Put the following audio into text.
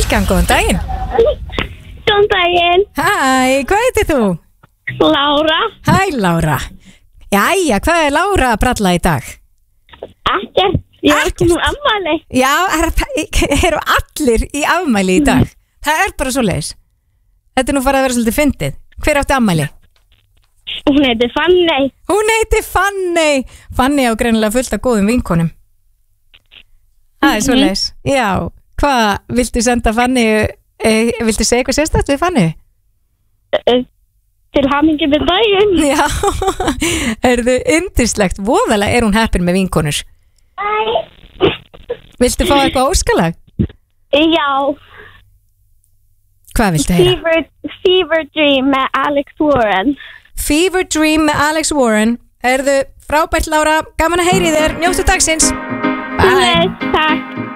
Helgan, góðan daginn. Góðan daginn. Hæ, hvað heitir þú? Lára. Hæ, Lára. Jæja, hvað er Lára að bralla í dag? Ekkert. Ég er ekki nú afmæli. Já, eru allir í afmæli í dag? Það er bara svoleiðis. Þetta er nú farið að vera svolítið fyndið. Hver átti afmæli? Hún heitir Fanney. Hún heitir Fanney. Fanney á greinilega fullt af góðum vinkonum. Það er svoleiðis. Já, hvað viltu senda Fanney? Viltu segja eitthvað sérstakt við Fanney? Til hamingju með daginn. Já, erðu yndislegt. Voðalega er hún heppin með vinkonur. Viltu fá eitthvað óskalag? Já. Hvað viltu heyra? Fever Dream með Alex Warren. Fever Dream með Alex Warren. Erðu frábært, Lára. Gaman að heyri þér. Njóttu dagsins. Bye. Takk.